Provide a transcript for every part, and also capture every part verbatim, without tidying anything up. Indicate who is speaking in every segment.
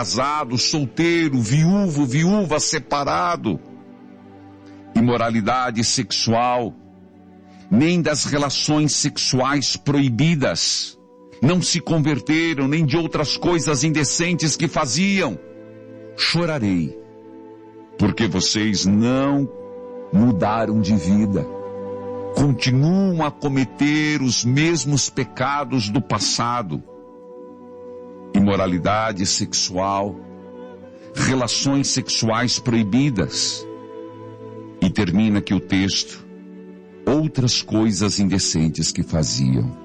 Speaker 1: casado, solteiro, viúvo, viúva, separado. Imoralidade sexual, nem das relações sexuais proibidas. Não se converteram, nem de outras coisas indecentes que faziam. Chorarei, porque vocês não mudaram de vida. Continuam a cometer os mesmos pecados do passado. Imoralidade sexual, relações sexuais proibidas. E termina aqui o texto, outras coisas indecentes que faziam.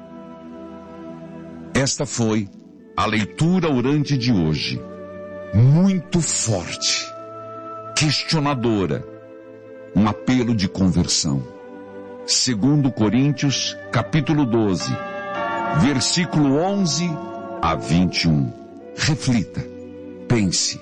Speaker 1: Esta foi a leitura orante de hoje, muito forte, questionadora, um apelo de conversão. Segundo Coríntios, capítulo doze, versículo onze a vinte e um. Reflita, pense,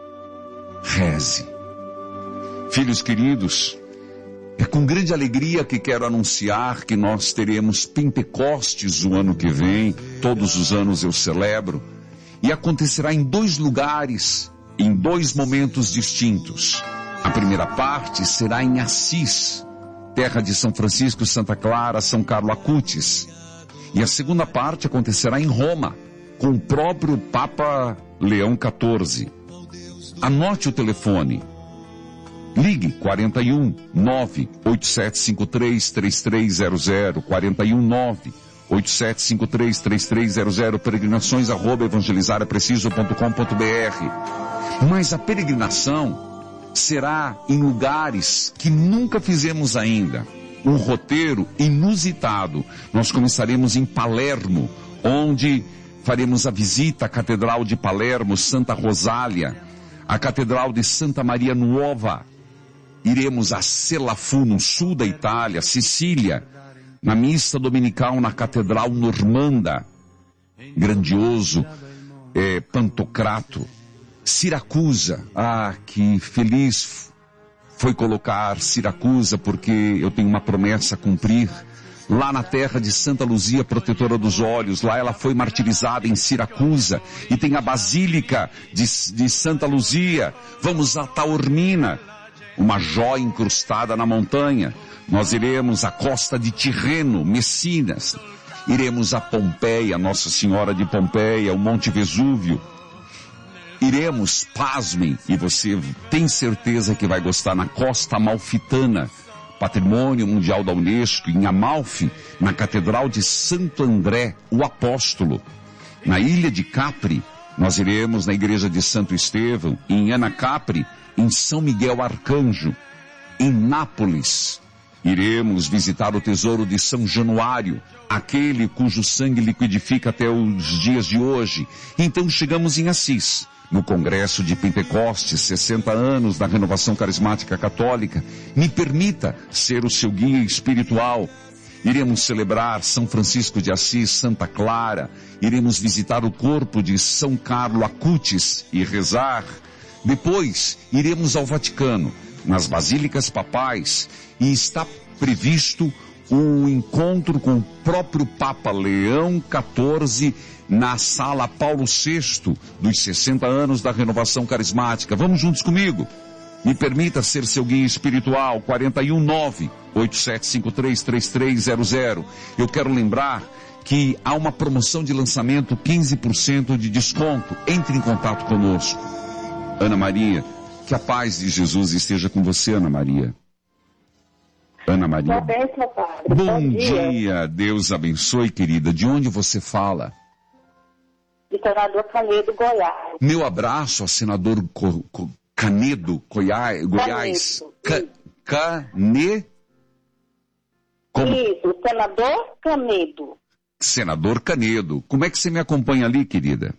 Speaker 1: reze. Filhos queridos, é com grande alegria que quero anunciar que nós teremos Pentecostes o ano que vem. Todos os anos eu celebro. E acontecerá em dois lugares, em dois momentos distintos. A primeira parte será em Assis, terra de São Francisco, Santa Clara, São Carlo Acutis. E a segunda parte acontecerá em Roma, com o próprio Papa Leão quatorze. Anote o telefone. Ligue quarenta e um, nove oito sete cinco três, três três zero zero, quarenta e um, nove oito sete cinco três, três três zero zero, peregrinações arroba evangelizarepreciso ponto com ponto br. Mas a peregrinação será em lugares que nunca fizemos ainda. Um roteiro inusitado. Nós começaremos em Palermo, onde faremos a visita à Catedral de Palermo, Santa Rosália, a Catedral de Santa Maria Nuova. Iremos a Selafu, no sul da Itália, Sicília, na missa dominical na Catedral Normanda, grandioso é, Pantocrato. Siracusa, ah, que feliz foi colocar Siracusa, porque eu tenho uma promessa a cumprir. Lá na terra de Santa Luzia, protetora dos olhos, lá ela foi martirizada em Siracusa, e tem a Basílica de, de Santa Luzia. Vamos a Taormina, uma joia incrustada na montanha. Nós iremos à costa de Tirreno, Messinas. Iremos a Pompeia, Nossa Senhora de Pompeia, o Monte Vesúvio. Iremos, pasmem, e você tem certeza que vai gostar, na Costa Amalfitana, Patrimônio Mundial da Unesco, em Amalfi, na Catedral de Santo André, o Apóstolo. Na ilha de Capri, nós iremos na Igreja de Santo Estevão, em Anacapri, em São Miguel Arcanjo. Em Nápoles, iremos visitar o tesouro de São Januário, aquele cujo sangue liquidifica até os dias de hoje. Então chegamos em Assis, no Congresso de Pentecostes, sessenta anos da Renovação Carismática Católica. Me permita ser o seu guia espiritual. Iremos celebrar São Francisco de Assis, Santa Clara. Iremos visitar o corpo de São Carlo Acutis e rezar. Depois, iremos ao Vaticano, nas Basílicas Papais, e está previsto um encontro com o próprio Papa Leão quatorze na Sala Paulo sexto, dos sessenta anos da Renovação Carismática. Vamos juntos comigo? Me permita ser seu guia espiritual, quarenta e um, nove oito sete cinco três, três três zero zero. Eu quero lembrar que há uma promoção de lançamento, quinze por cento de desconto. Entre em contato conosco. Ana Maria, que a paz de Jesus esteja com você, Ana Maria. Ana Maria.
Speaker 2: Bênção, padre.
Speaker 1: Bom,
Speaker 2: Bom dia.
Speaker 1: dia, Deus abençoe, querida. De onde você fala?
Speaker 2: De Senador Canedo, Goiás.
Speaker 1: Meu abraço ao senador Co- Co- Canedo, Goiás. Goiás. Ca- Cane... Como?
Speaker 2: Isso, Senador Canedo.
Speaker 1: Senador Canedo. Como é que você me acompanha ali, querida?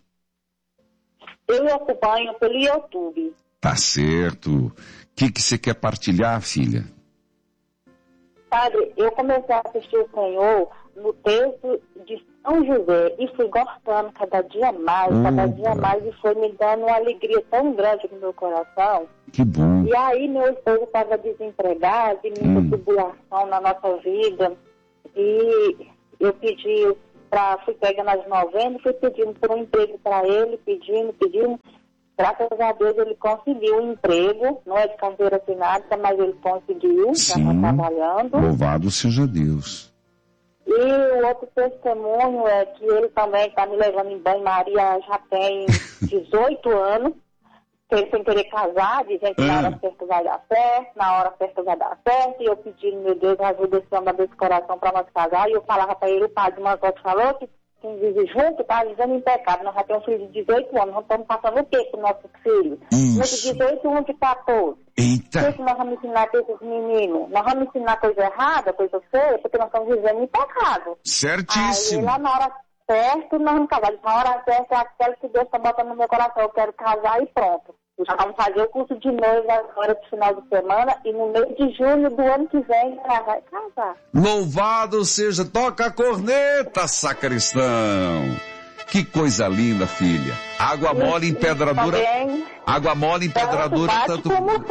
Speaker 2: Eu acompanho pelo YouTube.
Speaker 1: Tá certo. O que que você quer partilhar, filha?
Speaker 2: Padre, eu comecei a assistir o Senhor no texto de São José e fui gostando cada dia mais,
Speaker 1: Hum,
Speaker 2: cada dia
Speaker 1: cara.
Speaker 2: mais, e foi me dando uma alegria tão grande no meu coração.
Speaker 1: Que bom.
Speaker 2: E aí meu esposo estava desempregado, e muita
Speaker 1: Hum.
Speaker 2: tribulação na nossa vida, e eu pedi para, fui pegando as novenas, fui pedindo por um emprego para ele, pedindo, pedindo, Graças a Deus ele conseguiu um emprego, não é de carteira assinada, mas ele conseguiu, já está trabalhando.
Speaker 1: Louvado seja Deus.
Speaker 2: E o outro testemunho é que ele também está me levando em banho-maria já tem dezoito anos. Ele sem querer casar, dizendo que ah. na hora certa vai dar certo, na hora certa vai dar certo, e eu pedindo, meu Deus, ajuda esse homem desse coração para nós casar, e eu falava para ele, o padre Mancote falou que quem vive junto está vivendo em pecado, nós já temos um filho de dezoito anos, nós estamos passando o quê com nossos filhos? Um de dezoito, um de quatorze.
Speaker 1: Eita!
Speaker 2: O que, que nós vamos ensinar para esses meninos? Nós vamos ensinar coisa errada, coisa feia, porque nós estamos vivendo em pecado.
Speaker 1: Certíssimo.
Speaker 2: Aí lá na hora certa, nós vamos casar. Na hora certa é aquela que Deus está botando no meu coração, eu quero casar e pronto. Já vamos fazer o curso de noiva agora de final de semana e no mês de junho do ano que vem já vai casar.
Speaker 1: Louvado seja, toca a corneta, sacristão. Que coisa linda, filha. Água mole em pedra dura. Água mole em pedra dura, tanto.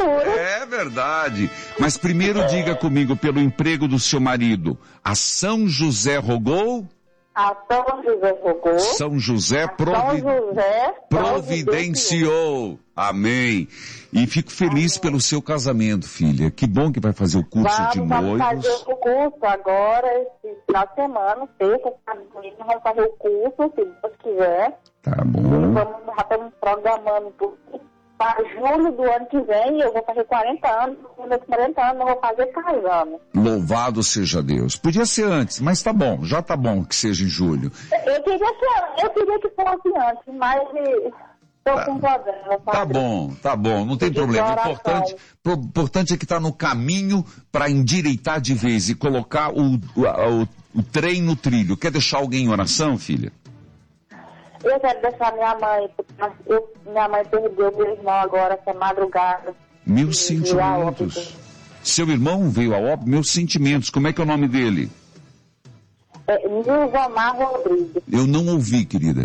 Speaker 1: É verdade. Mas primeiro diga comigo, pelo emprego do seu marido, a São José rogou?
Speaker 2: A São José rogou.
Speaker 1: São José, provi...
Speaker 2: São José
Speaker 1: providenciou. Amém. E fico feliz Amém. Pelo seu casamento, filha. Que bom que vai fazer o curso
Speaker 2: vamos,
Speaker 1: de noivos.
Speaker 2: Vamos fazer o curso agora, esse final de semana, terça, sábado, domingo, vamos fazer o curso, se Deus quiser.
Speaker 1: Tá bom.
Speaker 2: E vamos, já estamos programando para julho do ano que vem, eu vou fazer quarenta anos, com meus quarenta anos eu vou fazer casando.
Speaker 1: Louvado seja Deus. Podia ser antes, mas tá bom, já tá bom que seja em julho.
Speaker 2: Eu queria que, eu queria que fosse antes, mas estou
Speaker 1: tá.
Speaker 2: com problema.
Speaker 1: Tá bom, tá bom, não tem
Speaker 2: de
Speaker 1: problema. O
Speaker 2: oração.
Speaker 1: importante, o importante é que tá no caminho para endireitar de vez e colocar o, o, o, o trem no trilho. Quer deixar alguém em oração, filha?
Speaker 2: Eu quero deixar minha mãe, porque eu, minha mãe perdeu meu irmão agora, essa madrugada.
Speaker 1: Meus sentimentos. Seu irmão veio a óbito? Meus sentimentos. Como é que é o nome dele?
Speaker 2: É Nilzomar Rodrigues.
Speaker 1: Eu não ouvi, querida.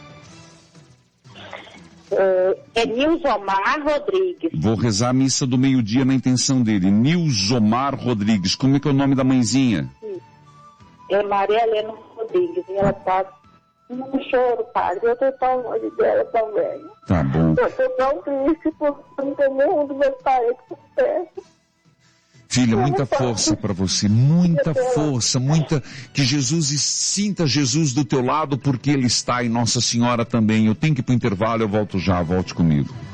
Speaker 2: É, é Nilzomar Rodrigues.
Speaker 1: Vou rezar a missa do meio-dia na intenção dele. Nilzomar Rodrigues. Como é que é o nome da mãezinha?
Speaker 2: Sim. É Maria Helena Rodrigues. E ela está no choro, padre. Eu estou tão longe dela também.
Speaker 1: Tá bom.
Speaker 2: Eu estou tão triste porque não tem nenhum dos meus parentes por perto.
Speaker 1: Filha, muita força para você, muita força, muita, que Jesus sinta Jesus do teu lado porque Ele está e Nossa Senhora também. Eu tenho que ir para o intervalo, eu volto já, volte comigo.